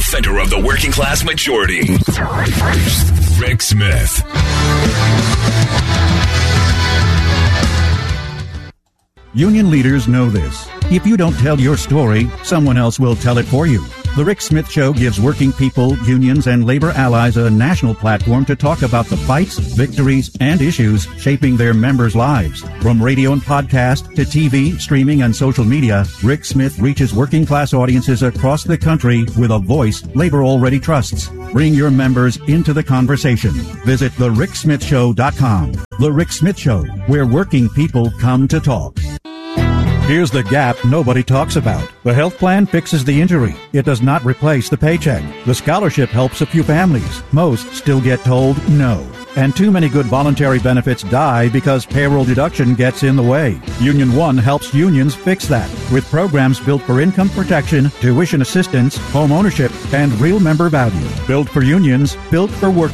defender of the working class majority, Rick Smith. Union leaders know this. If you don't tell your story, someone else will tell it for you. The Rick Smith Show gives working people, unions, and labor allies a national platform to talk about the fights, victories, and issues shaping their members' lives. From radio and podcast to TV, streaming, and social media, Rick Smith reaches working class audiences across the country with a voice labor already trusts. Bring your members into the conversation. Visit thericksmithshow.com. The Rick Smith Show, where working people come to talk. Here's the gap nobody talks about. The health plan fixes the injury. It does not replace the paycheck. The scholarship helps a few families. Most still get told no. And too many good voluntary benefits die because payroll deduction gets in the way. Union One helps unions fix that with programs built for income protection, tuition assistance, home ownership, and real member value. Built for unions, built for working